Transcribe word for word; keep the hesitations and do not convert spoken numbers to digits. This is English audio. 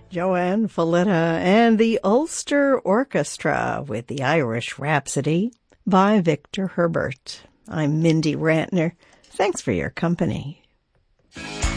Joanne Falletta and the Ulster Orchestra with the Irish Rhapsody by Victor Herbert. I'm Mindy Rantner. Thanks for your company.